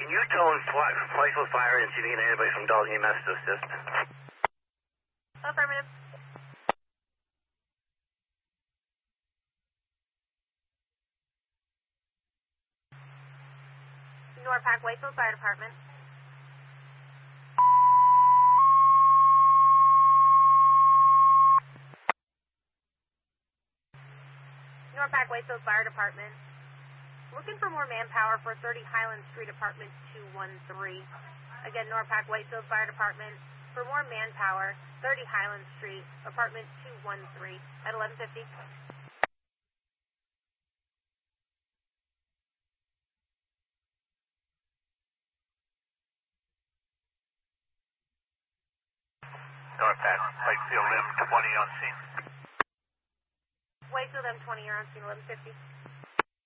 Can you tone Whitefield Fire and see if you can get anybody from Dalton EMS to assist? Affirmative. Norpac Whitefield Fire Department. Norpac Whitefield Fire Department. Looking for more manpower for 30 Highland Street, Apartment 213. Again, Norpac Whitefield Fire Department. For more manpower, 30 Highland Street, Apartment 213 at 1150. Norpac, Whitefield M20 on scene. Whitefield M20, you're on scene 1150.